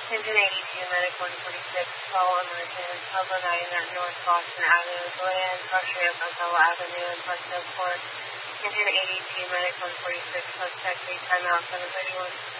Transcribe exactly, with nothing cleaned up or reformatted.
Engine eighty-two, Medic one forty-six, call emergent, Pablo nine at North Boston Avenue, Glen, Pressure of Gonzalo Avenue, and Pleasant Court. Engine eighty-two, Medic one forty-six, suspect, timeout seven thirty-one.